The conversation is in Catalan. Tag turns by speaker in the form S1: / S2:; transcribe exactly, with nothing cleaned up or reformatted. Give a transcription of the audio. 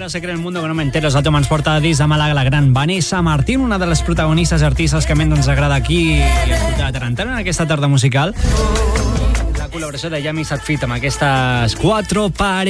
S1: Nada se cree en el mundo que no me entero. El Tom ens porta des de Màlaga la gran Vanessa Martín, una de les protagonistes artistes que més ens agrada aquí escoltar a Tarantana en aquesta tarda musical. La col·laboració de Yami Satfit amb aquestes quatre parelles.